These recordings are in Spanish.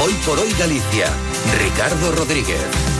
Hoy por hoy Galicia, Ricardo Rodríguez.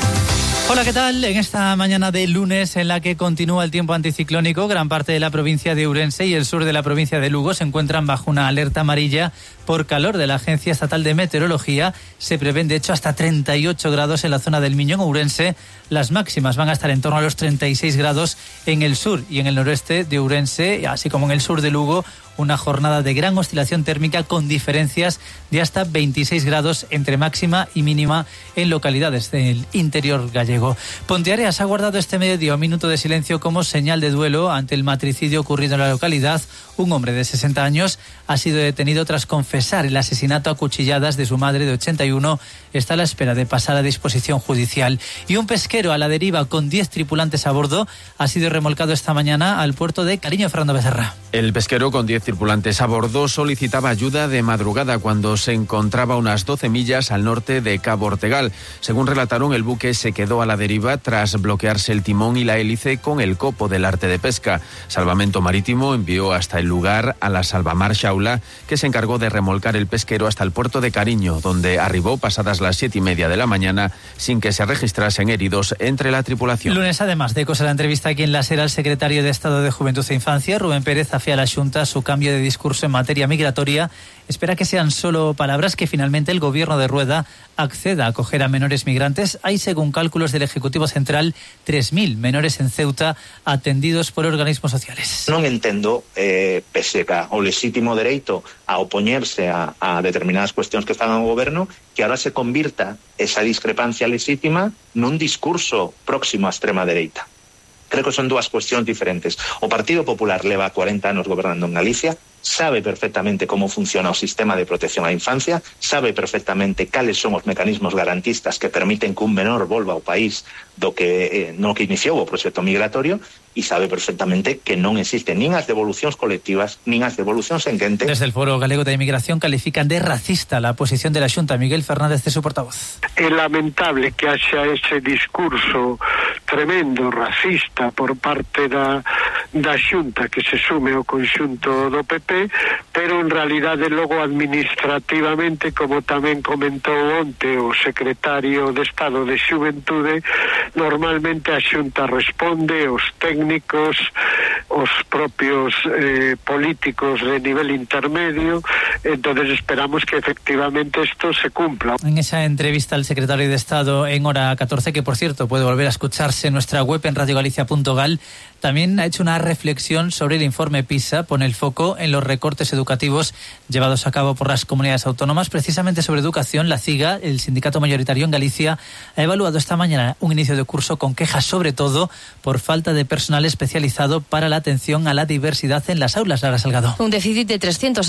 Hola, ¿qué tal? En esta mañana de lunes en la que continúa el tiempo anticiclónico, gran parte de la provincia de Ourense y el sur de la provincia de Lugo se encuentran bajo una alerta amarilla por calor de la Agencia Estatal de Meteorología. Se prevén, de hecho, hasta 38 grados en la zona del Miño, en Ourense. Las máximas van a estar en torno a los 36 grados en el sur y en el noroeste de Ourense, así como en el sur de Lugo. Una jornada de gran oscilación térmica con diferencias de hasta 26 grados entre máxima y mínima en localidades del interior gallego. Ponteareas ha guardado este mediodía un minuto de silencio como señal de duelo ante el matricidio ocurrido en la localidad. Un hombre de 60 años ha sido detenido tras confesar el asesinato a cuchilladas de su madre de 81. Está a la espera de pasar a disposición judicial. Y un pesquero a la deriva con 10 tripulantes a bordo ha sido remolcado esta mañana al puerto de Cariño, Fernando Becerra. El pesquero con 10 tripulantes a bordo solicitaba ayuda de madrugada cuando se encontraba a unas 12 millas al norte de Cabo Ortegal. Según relataron, el buque se quedó a la deriva tras bloquearse el timón y la hélice con el copo del arte de pesca. Salvamento Marítimo envió hasta el lugar a la Salvamar Xaula, que se encargó de remolcar el pesquero hasta el puerto de Cariño, donde arribó pasadas las 7:30 de la mañana sin que se registrasen heridos entre la tripulación. Lunes, además de cosas, la entrevista aquí en la SER al secretario de Estado de Juventud e Infancia, Rubén Pérez, afía a la Xunta su cambio de discurso en materia migratoria. Espera que sean solo palabras, que finalmente el gobierno de Rueda acceda a acoger a menores migrantes. Hay, según cálculos del Ejecutivo Central, 3.000 menores en Ceuta atendidos por organismos sociales. Non entendo, pese ao lexítimo dereito a opoñerse a determinadas cuestións que están ao goberno, que ahora se convirta esa discrepancia lexítima nun discurso próximo á extrema dereita. Creo que son dúas cuestións diferentes. O Partido Popular leva 40 anos gobernando en Galicia, sabe perfectamente como funciona o sistema de protección á infancia, sabe perfectamente cales son os mecanismos garantistas que permiten que un menor volva ao país no que iniciou o proxecto migratorio, e sabe perfectamente que non existen nin as devolucións colectivas nin as devolucións en quente. Desde el Foro Galego de Inmigración califican de racista la posición de la Xunta. Miguel Fernández, de su portavoz. É lamentable que haxa ese discurso tremendo, racista, por parte da Xunta, que se sume ao conxunto do PP, pero en realidade logo administrativamente, como tamén comentou onte o secretario de Estado de Xuventude, normalmente a Xunta responde, os técnicos, os propios políticos de nivel intermedio. Entonces esperamos que efectivamente esto se cumpla. En esa entrevista al secretario de Estado en hora 14, que por cierto puede volver a escucharse en nuestra web en radiogalicia.gal, también ha hecho una reflexión sobre el informe PISA. Pone el foco en los recortes educativos llevados a cabo por las comunidades autónomas. Precisamente sobre educación, la CIGA, el sindicato mayoritario en Galicia, ha evaluado esta mañana un inicio de curso con quejas sobre todo por falta de personal especializado para la atención a la diversidad en las aulas. Lara Salgado. Un déficit de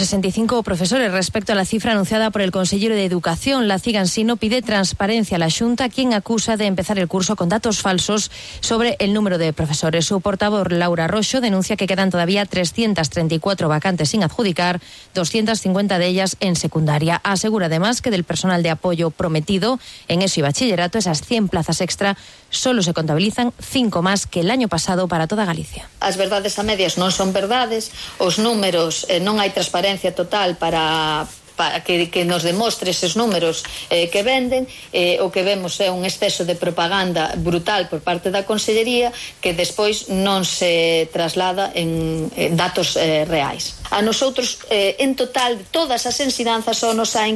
365 profesores respecto a la cifra anunciada por el consejero de Educación. La CIGA en sí no pide transparencia a la Xunta, quien acusa de empezar el curso con datos falsos sobre el número de profesores. Su portavoz, Laura Roxo, denuncia que quedan todavía 334 vacantes sin adjudicar, 250 de ellas en secundaria. Asegura además que del personal de apoyo prometido en ESO y bachillerato, esas 100 plazas extra, solo se contabilizan 5 más que el año pasado para toda Galicia. As verdades a medias non son verdades, os números, non hai transparencia total para que nos demostre eses números que venden. O que vemos é un exceso de propaganda brutal por parte da Consellería, que despois non se traslada en datos reais. A nosotros, en total, todas as ensinanzas só nos saen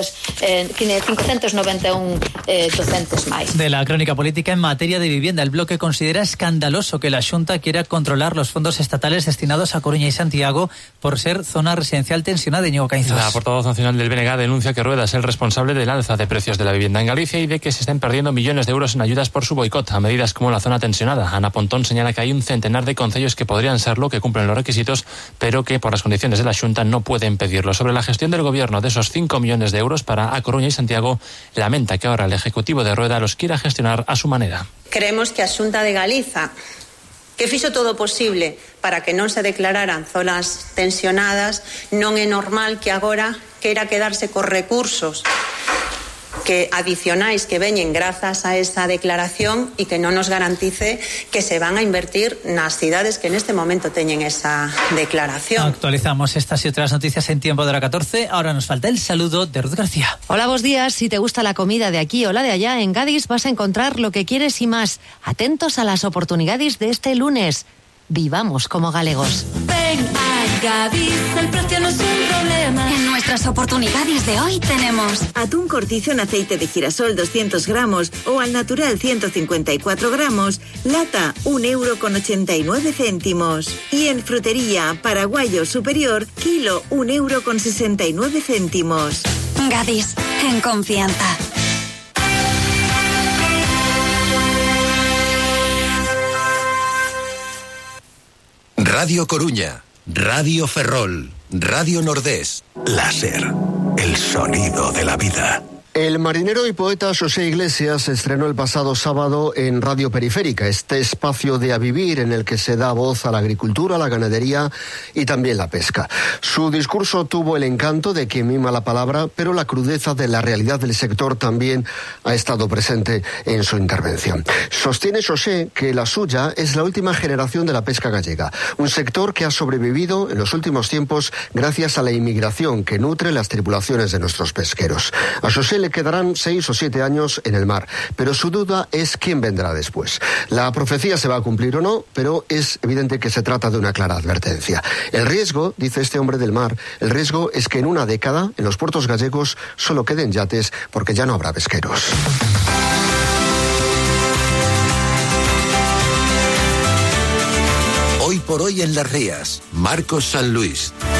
591 docentes máis. De la crónica política en materia de vivienda, el bloque considera escandaloso que la Xunta quiera controlar los fondos estatales destinados a Coruña y Santiago por ser zona residencial tensionada. Íñigo Caínzos. La portavoz nacional del BNG denuncia que Rueda es el responsable del alza de precios de la vivienda en Galicia y de que se estén perdiendo millones de euros en ayudas por su boicot a medidas como la zona tensionada. Ana Pontón señala que hay un centenar de concellos que podrían serlo, que cumplen los requisitos, pero que por las condiciones de la Xunta no pueden pedirlo. Sobre la gestión del gobierno de esos 5 millones de euros para A Coruña y Santiago, lamenta que ahora el Ejecutivo de Rueda los quiera gestionar a su manera. Creemos que a Xunta de Galiza, que fixo todo posible para que non se declararan zonas tensionadas, non é normal que agora queira quedarse cos recursos que adicionais que veñen grazas a esa declaración e que non nos garantice que se van a invertir nas cidades que neste momento teñen esa declaración. Actualizamos estas y otras noticias en tiempo de la 14. Ahora nos falta el saludo de Ruth García. Hola, buenos días. Si te gusta la comida de aquí o la de allá, en Gadis vas a encontrar lo que quieres y más. Atentos a las oportunidades de este lunes. Vivamos como galegos. Ven a Gadis, el precio no es un problema. En nuestras oportunidades de hoy tenemos atún cortizo en aceite de girasol 200 gramos o al natural 154 gramos, lata €1,89. Y en frutería, paraguayo superior, kilo €1,69. Gadis, en confianza. Radio Coruña, Radio Ferrol, Radio Nordés. Láser, el sonido de la vida. El marinero y poeta Xosé Iglesias estrenó el pasado sábado en Radio Periférica, este espacio de a vivir en el que se da voz a la agricultura, la ganadería y también la pesca. Su discurso tuvo el encanto de quien mima la palabra, pero la crudeza de la realidad del sector también ha estado presente en su intervención. Sostiene Xosé que la suya es la última generación de la pesca gallega, un sector que ha sobrevivido en los últimos tiempos gracias a la inmigración que nutre las tripulaciones de nuestros pesqueros. A Xosé le quedarán 6 o 7 años en el mar, pero su duda es quién vendrá después. La profecía se va a cumplir o no, pero es evidente que se trata de una clara advertencia. El riesgo, dice este hombre del mar, el riesgo es que en una década en los puertos gallegos solo queden yates porque ya no habrá pesqueros. Hoy por hoy en Las Rías, Marcos San Luis.